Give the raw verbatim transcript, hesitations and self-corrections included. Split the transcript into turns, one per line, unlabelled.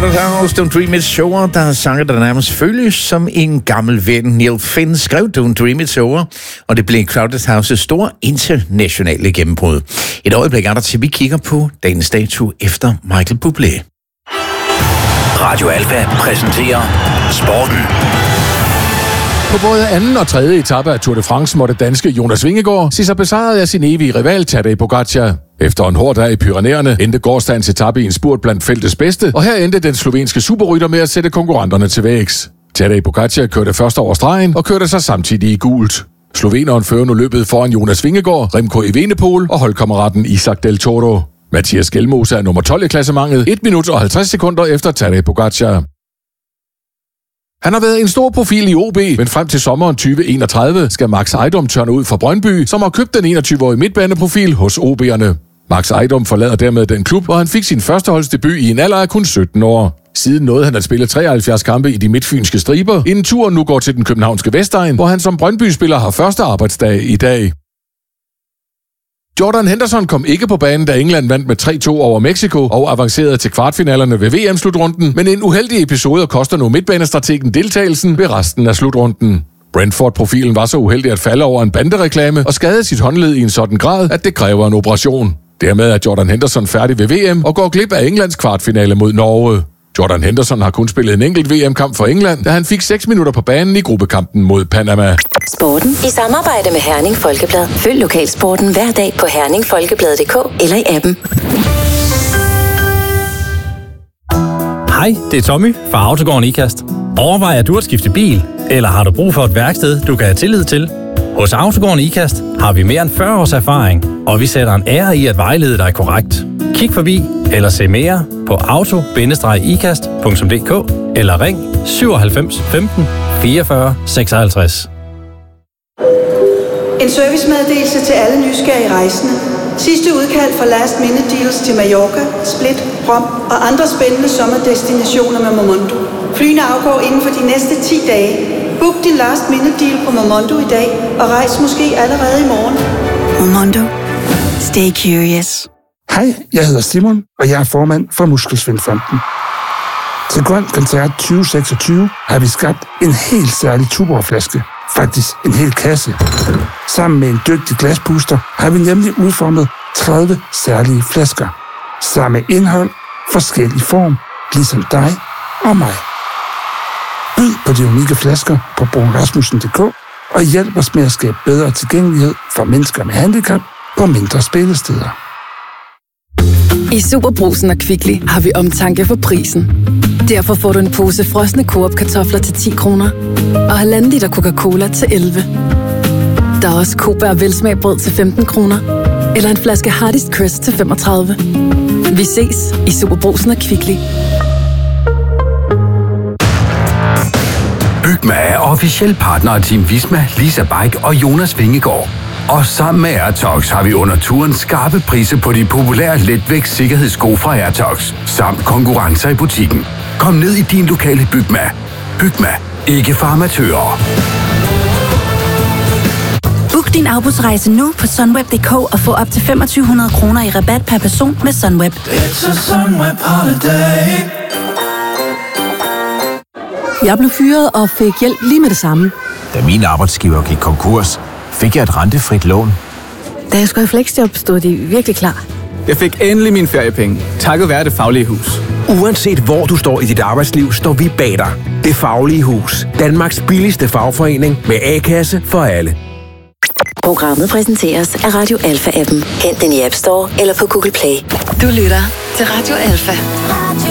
Crowded House, Don't Dream It's Over, der er sange, der nærmest føles som en gammel ven. Neil Finn skrev Don't Dream It's Over, og det blev Crowded Houses store internationale gennembrud. Et øjeblik er der til, vi kigger på dagens dato efter Michael Bublé.
Radio Alfa præsenterer Sporten.
På både anden og tredje etape af Tour de France måtte danske Jonas Vingegaard se sig besejret af sin evige rival Tadej Pogačar. Efter en hård dag i Pyrenæerne endte gårsdagens etape i en spurt blandt feltets bedste, og her endte den slovenske superrytter med at sætte konkurrenterne til vægs. Tadej Pogačar kørte først over stregen og kørte sig samtidig i gult. Sloveneren fører nu løbet foran Jonas Vingegaard, Remco Evenepoel og holdkammeraten Isaac Del Toro. Mathias Gjelmose er nummer tolv i klassementet, et minut og halvtreds sekunder efter Tadej Pogačar. Han har været en stor profil i O B, men frem til sommeren tyve enogtredive skal Max Ejdom tørne ud fra Brøndby, som har købt den enogtyve-årige midtbaneprofil hos O B'erne. Max Ejdom forlader dermed den klub, hvor han fik sin førsteholdsdebut i en alder af kun sytten år. Siden nåede han at spille treoghalvfjerds kampe i de midtfynske striber, inden turen nu går til den københavnske Vestegn, hvor han som Brøndby-spiller har første arbejdsdag i dag. Jordan Henderson kom ikke på banen, da England vandt med tre to over Mexico og avancerede til kvartfinalerne ved V M-slutrunden, men en uheldig episode koster nu midtbanestrategen deltagelsen ved resten af slutrunden. Brentford-profilen var så uheldig at falde over en bandereklame og skadede sit håndled i en sådan grad, at det kræver en operation. Dermed er Jordan Henderson færdig ved V M og går glip af Englands kvartfinale mod Norge. Jordan Henderson har kun spillet en enkelt V M-kamp for England, da han fik seks minutter på banen i gruppekampen mod Panama.
Sporten i samarbejde med Herning Folkeblad. Følg lokalsporten hver dag på herning folkeblad punktum d k eller i appen.
Hej, det er Tommy fra Autogården Ikast. Overvejer du at skifte bil, eller har du brug for et værksted, du kan have tillid til? Hos Autogården Ikast har vi mere end fyrre års erfaring, og vi sætter en ære i at vejlede dig korrekt. Kig forbi eller se mere på auto bindestreg ikast punktum d k eller ring syvoghalvfems femten fireogfyrre seksoghalvtreds.
En servicemeddelelse til alle nysgerrige rejsende. Sidste udkald for last minute deals til Mallorca, Split, Rom og andre spændende sommerdestinationer med Momondo. Flyene afgår inden for de næste ti dage. Book din last minute deal på Momondo i dag og rejs måske allerede i morgen.
Momondo. Stay curious.
Hej, jeg hedder Simon, og jeg er formand for Muskelsvindfonden. Til Grøn Koncert tyve seksogtyve har vi skabt en helt særlig Tuborg-flaske. Faktisk en hel kasse. Sammen med en dygtig glaspuster har vi nemlig udformet tredive særlige flasker. Samme indhold, forskellig form, ligesom dig og mig. Byd på de unikke flasker på bruun rasmussen punktum d k og hjælp os med at skabe bedre tilgængelighed for mennesker med handicap på mindre spillesteder.
I SuperBrugsen og Kvickly har vi omtanke for prisen. Derfor får du en pose frosne Coop-kartofler til ti kroner og halvanden liter Coca-Cola til elleve. Der er også Cobær velsmagbrød til femten kroner eller en flaske Hardest Crest til femogtredive. Vi ses i SuperBrugsen og Kvickly.
Bygma er officiel partner af Team Visma, Lisa Bike og Jonas Vingegaard. Og sammen med AirTox har vi under turen skarpe priser på de populære letvægts sikkerhedssko fra AirTox, samt konkurrencer i butikken. Kom ned i din lokale Bygma. Bygma. Ikke for amatører.
Book din afbudsrejse nu på sunweb punktum d k og få op til femogtyve hundrede kroner i rabat per person med Sunweb.
Jeg blev fyret og fik hjælp lige med det samme.
Da min arbejdsgiver gik konkurs, fik jeg et rentefrit lån.
Da jeg skulle i fleksjob, stod de virkelig klar.
Jeg fik endelig mine feriepenge, takket være Det Faglige Hus.
Uanset hvor du står i dit arbejdsliv, står vi bag dig. Det Faglige Hus. Danmarks billigste fagforening med A-kasse for alle.
Programmet præsenteres af Radio Alfa-appen. Hent den i App Store eller på Google Play.
Du lytter til Radio Alfa.
Radio